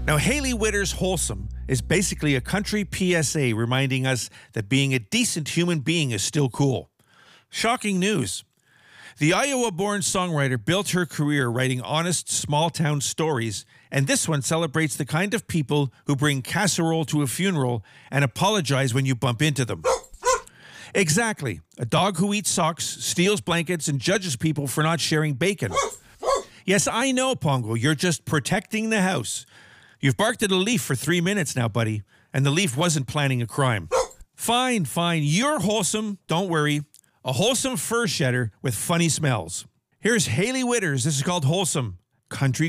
Now, Hailey Whitter's Wholesome is basically a country PSA reminding us that being a decent human being is still cool. Shocking news. The Iowa-born songwriter built her career writing honest, small-town stories, and this one celebrates the kind of people who bring casserole to a funeral and apologize when you bump into them. Exactly. A dog who eats socks, steals blankets, and judges people for not sharing bacon. Yes, I know, Pongo, you're just protecting the house. You've barked at a leaf for 3 minutes now, buddy, and the leaf wasn't planning a crime. Fine, you're wholesome, don't worry. A wholesome fur shedder with funny smells. Here's Hailey Whitters. This is called Wholesome Country